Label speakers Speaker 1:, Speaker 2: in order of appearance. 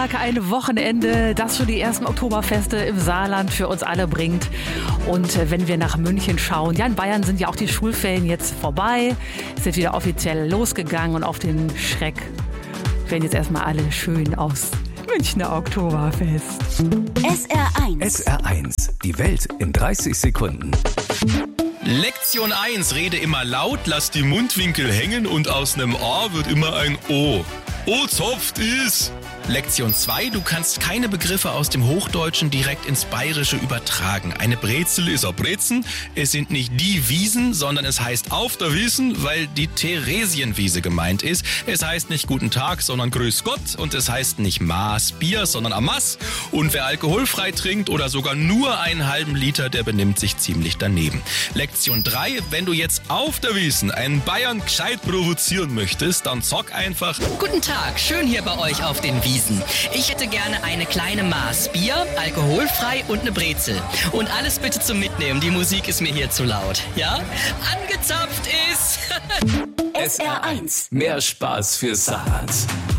Speaker 1: Ein Wochenende, das schon die ersten Oktoberfeste im Saarland für uns alle bringt. Und wenn wir nach München schauen, ja, in Bayern sind ja auch die Schulferien jetzt vorbei, sind wieder offiziell losgegangen und auf den Schreck werden jetzt erstmal alle schön aus Münchner Oktoberfest.
Speaker 2: SR1.
Speaker 3: SR1, die Welt in 30 Sekunden.
Speaker 4: Lektion 1, rede immer laut, lass die Mundwinkel hängen und aus einem A wird immer ein O. O zopft is. Lektion 2, du kannst keine Begriffe aus dem Hochdeutschen direkt ins Bayerische übertragen. Eine Brezel ist a Brezen, es sind nicht die Wiesen, sondern es heißt auf der Wiesen, weil die Theresienwiese gemeint ist. Es heißt nicht Guten Tag, sondern Grüß Gott und es heißt nicht Maß Bier, sondern Amass. Und wer alkoholfrei trinkt oder sogar nur einen halben Liter, der benimmt sich ziemlich daneben. Lektion 3, wenn du jetzt auf der Wiesen einen Bayern gescheit provozieren möchtest, dann zock einfach.
Speaker 5: Guten Tag, schön hier bei euch auf den Wiesen. Ich hätte gerne eine kleine Maß Bier, alkoholfrei und eine Brezel. Und alles bitte zum Mitnehmen, die Musik ist mir hier zu laut. Ja? Angezapft ist...
Speaker 2: SR1.
Speaker 3: Mehr Spaß für Saarland.